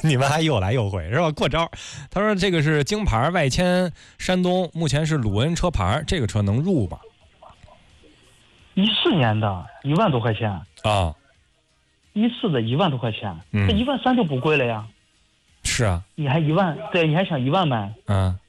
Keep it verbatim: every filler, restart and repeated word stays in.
你们还有来有回是吧？过招。他说这个是京牌外迁山东，目前是鲁恩车牌，这个车能入吗？ 一四年的，一万多块钱啊， 一四的一万多块钱， 嗯这一万三就不贵了呀。 是啊， 你还一万，对，你还想一万买？ 嗯。